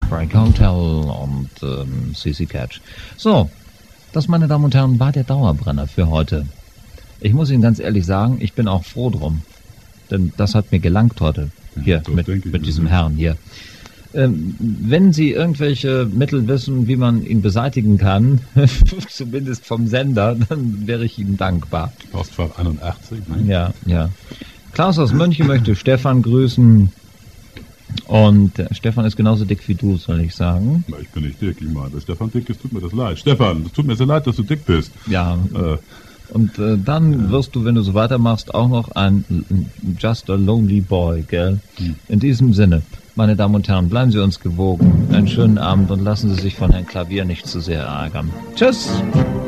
Heartbreak Hotel und CC Catch. So, das, meine Damen und Herren, war der Dauerbrenner für heute. Ich muss Ihnen ganz ehrlich sagen, ich bin auch froh drum. Denn das hat mir gelangt heute. Hier, mit diesem Herrn hier. Wenn Sie irgendwelche Mittel wissen, wie man ihn beseitigen kann, zumindest vom Sender, dann wäre ich Ihnen dankbar. Postfach 81, ne? Ja. Klaus aus München möchte Stefan grüßen. Und Stefan ist genauso dick wie du, soll ich sagen. Na, ich bin nicht dick, ich meine, wenn Stefan dick ist, tut mir das leid. Stefan, es tut mir sehr leid, dass du dick bist. Ja. Und dann wirst du, wenn du so weitermachst, auch noch ein Just a Lonely Boy, gell? In diesem Sinne, meine Damen und Herren, bleiben Sie uns gewogen. Einen schönen Abend und lassen Sie sich von Herrn Klavier nicht zu sehr ärgern. Tschüss!